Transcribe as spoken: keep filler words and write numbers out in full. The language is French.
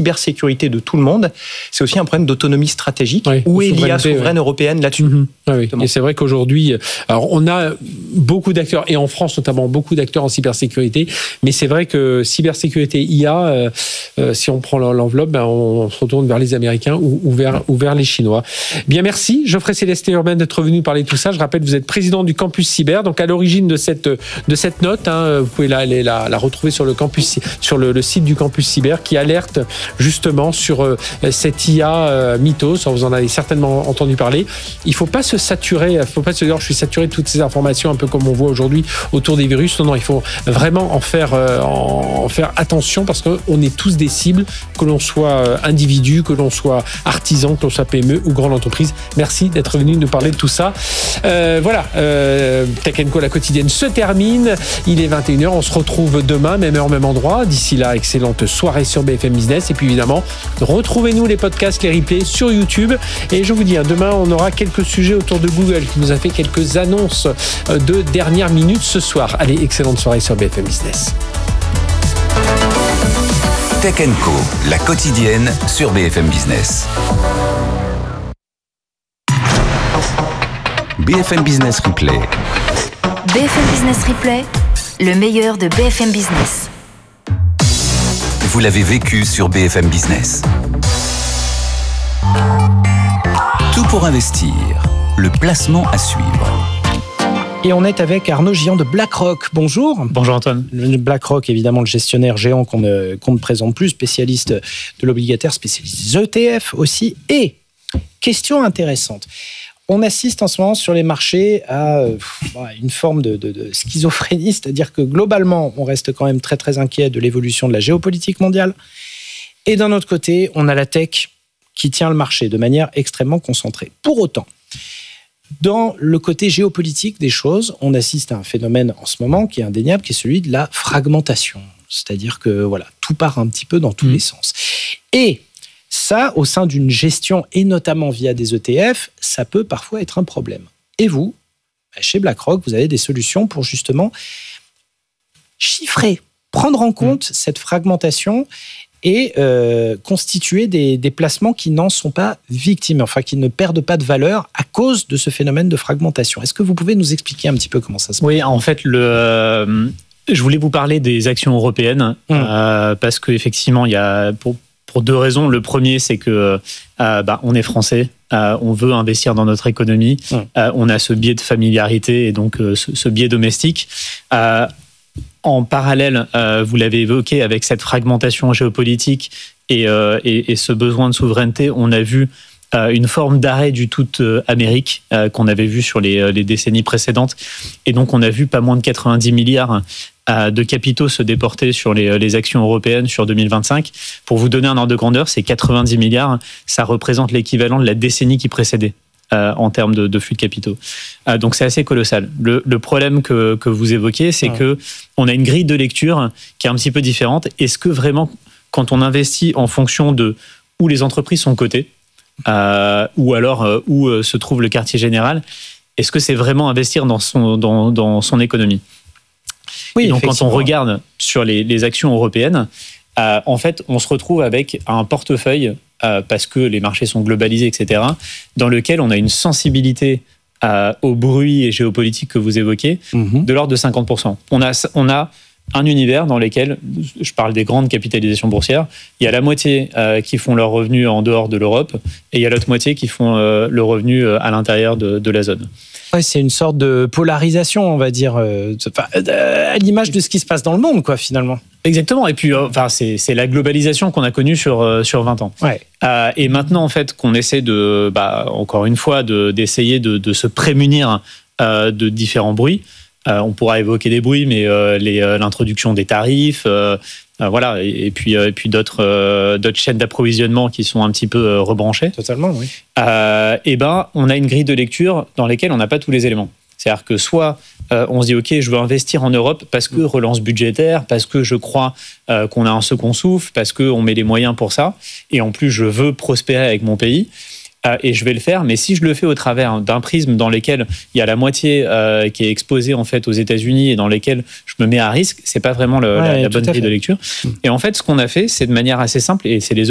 cybersécurité de tout le monde, c'est aussi un problème d'autonomie stratégique. Oui, où est l'I A souveraineté, souveraine ouais. européenne là-dessus? Mmh, oui. Et c'est vrai qu'aujourd'hui, alors on a beaucoup d'acteurs, et en France notamment, beaucoup d'acteurs en cybersécurité, mais c'est vrai que cybersécurité I A, euh, euh, si on prend l'enveloppe, ben on se retourne vers les Américains ou, ou, vers, ou vers les Chinois. Bien, merci Geoffrey Célestin Urbain d'être venu parler de tout ça. Je rappelle, vous êtes président du Campus Cyber, donc à l'origine de cette, de cette note, hein, vous pouvez la, la, la retrouver sur, le, campus, sur le, le site du Campus Cyber qui alerte justement sur euh, cette I A euh, mythos. Vous en avez certainement entendu parler. Il ne faut pas se saturer, il ne faut pas se dire je suis saturé de toutes ces informations, un peu comme on voit aujourd'hui autour des virus. Non, non, il faut vraiment en faire, euh, en faire attention parce qu'on est tous des cibles, que l'on soit individu, que l'on soit artisan, que l'on soit P M E ou grande entreprise. Merci d'être venu nous parler de tout ça. Euh, voilà, euh, Tech and Co, la quotidienne se termine. Il est vingt et une heures, on se retrouve demain, même heure, même endroit. D'ici là, excellente soirée sur B F M Business. Et puis évidemment, retrouvez-nous les podcasts, les replays sur YouTube. Et je vous dis, hein, demain, on aura quelques sujets autour de Google qui nous a fait quelques annonces de dernière minute ce soir. Allez, excellente soirée sur B F M Business. Tech and Co, la quotidienne sur B F M Business. B F M Business Replay. B F M Business Replay, le meilleur de B F M Business. Vous l'avez vécu sur B F M Business. Tout pour investir, le placement à suivre. Et on est avec Arnaud Gillon de BlackRock. Bonjour. Bonjour Antoine. Le BlackRock, évidemment, le gestionnaire géant qu'on ne, qu'on ne présente plus, spécialiste de l'obligataire, spécialiste des E T F aussi. Et, question intéressante, on assiste en ce moment sur les marchés à euh, une forme de, de, de schizophrénie, c'est-à-dire que globalement, on reste quand même très très inquiet de l'évolution de la géopolitique mondiale. Et d'un autre côté, on a la tech qui tient le marché de manière extrêmement concentrée. Pour autant, dans le côté géopolitique des choses, on assiste à un phénomène en ce moment qui est indéniable, qui est celui de la fragmentation. C'est-à-dire que voilà, tout part un petit peu dans tous mmh. les sens. Et ça, au sein d'une gestion, et notamment via des E T F, ça peut parfois être un problème. Et vous, chez BlackRock, vous avez des solutions pour justement chiffrer, prendre en compte mmh. cette fragmentation et euh, constituer des, des placements qui n'en sont pas victimes, enfin qui ne perdent pas de valeur à cause de ce phénomène de fragmentation. Est-ce que vous pouvez nous expliquer un petit peu comment ça se passe ? Oui, en fait, le, euh, je voulais vous parler des actions européennes mmh. euh, parce qu'effectivement, il y a pour, pour deux raisons. Le premier, c'est que euh, bah, on est français, euh, on veut investir dans notre économie, mmh. euh, on a ce biais de familiarité et donc euh, ce, ce biais domestique. Euh, En parallèle, euh, vous l'avez évoqué, avec cette fragmentation géopolitique et, euh, et, et ce besoin de souveraineté, on a vu euh, une forme d'arrêt du tout euh, Amérique euh, qu'on avait vu sur les, les décennies précédentes. Et donc, on a vu pas moins de quatre-vingt-dix milliards euh, de capitaux se déporter sur les, les actions européennes sur deux mille vingt-cinq. Pour vous donner un ordre de grandeur, ces quatre-vingt-dix milliards, ça représente l'équivalent de la décennie qui précédait. Euh, en termes de, de flux de capitaux. Euh, donc c'est assez colossal. Le, le problème que, que vous évoquez, c'est ouais. que on a une grille de lecture qui est un petit peu différente. Est-ce que vraiment, quand on investit en fonction de où les entreprises sont cotées, euh, ou alors euh, où euh, se trouve le quartier général, est-ce que c'est vraiment investir dans son, dans, dans son économie ? Oui, et donc quand on regarde sur les, les actions européennes, euh, en fait, on se retrouve avec un portefeuille Euh, parce que les marchés sont globalisés, et cetera, dans lequel on a une sensibilité euh, au bruit et géopolitique que vous évoquez, mmh. de l'ordre de cinquante pour cent. On a, on a un univers dans lequel, je parle des grandes capitalisations boursières, il y a la moitié euh, qui font leurs revenus en dehors de l'Europe, et il y a l'autre moitié qui font euh, le revenu à l'intérieur de, de la zone. Ouais, c'est une sorte de polarisation, on va dire, euh, à l'image de ce qui se passe dans le monde, quoi, finalement. Exactement. Et puis, euh, enfin, c'est, c'est la globalisation qu'on a connue sur, euh, sur vingt ans. Ouais. Euh, et maintenant, en fait, qu'on essaie de, bah, encore une fois, de, d'essayer de, de se prémunir euh, de différents bruits. Euh, on pourra évoquer des bruits, mais euh, les, euh, l'introduction des tarifs, euh, euh, voilà, et, et puis, euh, et puis d'autres, euh, d'autres chaînes d'approvisionnement qui sont un petit peu euh, rebranchées. Totalement, oui. Euh, et ben, on a une grille de lecture dans laquelle on n'a pas tous les éléments. C'est-à-dire que soit euh, on se dit, OK, je veux investir en Europe parce que relance budgétaire, parce que je crois euh, qu'on a un second souffle, parce qu'on met les moyens pour ça, et en plus, je veux prospérer avec mon pays. Euh, et je vais le faire, mais si je le fais au travers d'un prisme dans lequel il y a la moitié euh, qui est exposée en fait aux États-Unis et dans lesquels je me mets à risque, c'est pas vraiment le, ouais, la, la bonne grille de lecture. Et en fait, ce qu'on a fait, c'est de manière assez simple, et c'est les